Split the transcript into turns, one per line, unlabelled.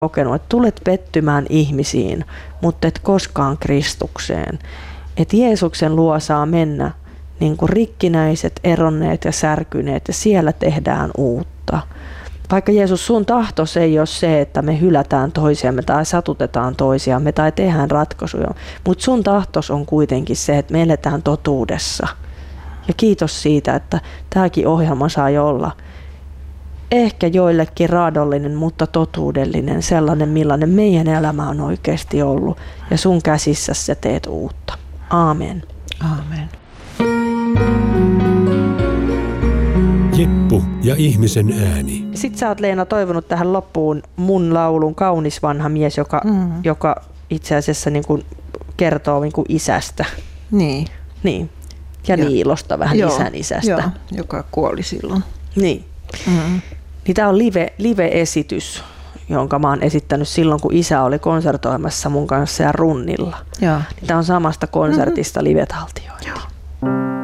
kokenut, että tulet pettymään ihmisiin, mutta et koskaan Kristukseen. Että Jeesuksen luo saa mennä niin kuin rikkinäiset, eronneet ja särkyneet, ja siellä tehdään uutta. Vaikka Jeesus, sun tahtos ei ole se, että me hylätään toisiamme tai satutetaan toisiamme tai tehdään ratkaisuja, mutta sun tahtos on kuitenkin se, että me eletään totuudessa. Ja kiitos siitä, että tämäkin ohjelma saa olla ehkä joillekin raadollinen, mutta totuudellinen, sellainen millainen meidän elämä on oikeasti ollut. Ja sun käsissä sä teet uutta. Aamen.
Aamen.
Jeppu ja ihmisen ääni.
Sitten sä oot, Leena, toivonut tähän loppuun mun laulun Kaunis vanha mies, joka itse asiassa niin kuin kertoo niin kuin isästä.
Niin.
Niin. Ja Niilosta vähän isän isästä.
Joo, joka kuoli silloin.
Niin. Niin tää on live-esitys, jonka mä oon esittänyt silloin, kun isä oli konsertoimassa mun kanssa ja Runnilla.
Joo.
Niin tää on samasta konsertista live-taltiointi.